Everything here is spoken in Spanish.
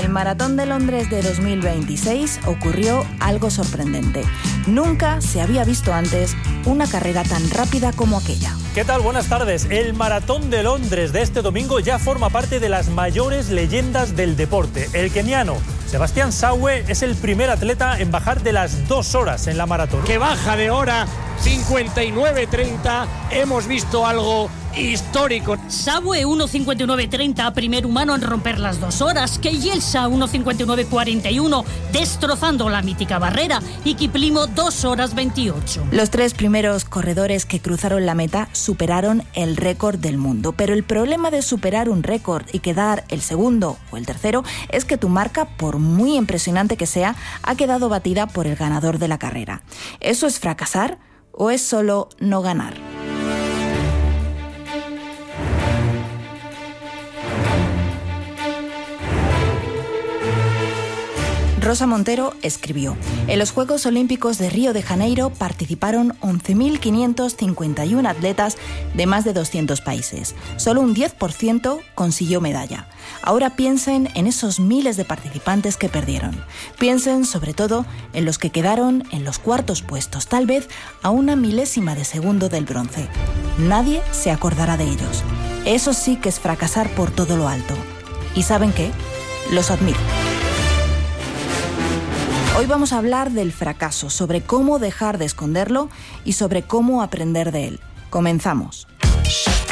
el Maratón de Londres de 2026 ocurrió algo sorprendente. Nunca se había visto antes una carrera tan rápida como aquella. ¿Qué tal? Buenas tardes. El Maratón de Londres de este domingo ya forma parte de las mayores leyendas del deporte. El keniano Sebastián Sawe es el primer atleta en bajar de las 2 horas en la maratón. Que baja de hora 59:30. Hemos visto algo histórico. Sawe 1:59:30, primer humano en romper las 2 horas. Keyelsa 1:59:41, destrozando la mítica barrera. Y Kiplimo 2 horas 28. Los 3 primeros corredores que cruzaron la meta superaron el récord del mundo. Pero el problema de superar un récord y quedar el segundo o el tercero es que tu marca, por muy impresionante que sea, ha quedado batida por el ganador de la carrera. ¿Eso es fracasar o es solo no ganar? Rosa Montero escribió: en los Juegos Olímpicos de Río de Janeiro participaron 11.551 atletas de más de 200 países. Solo un 10% consiguió medalla. Ahora piensen en esos miles de participantes que perdieron. Piensen sobre todo en los que quedaron en los cuartos puestos, tal vez a una milésima de segundo del bronce. Nadie se acordará de ellos. Eso sí que es fracasar por todo lo alto. ¿Y saben qué? Los admiro. Hoy vamos a hablar del fracaso, sobre cómo dejar de esconderlo y sobre cómo aprender de él. Comenzamos.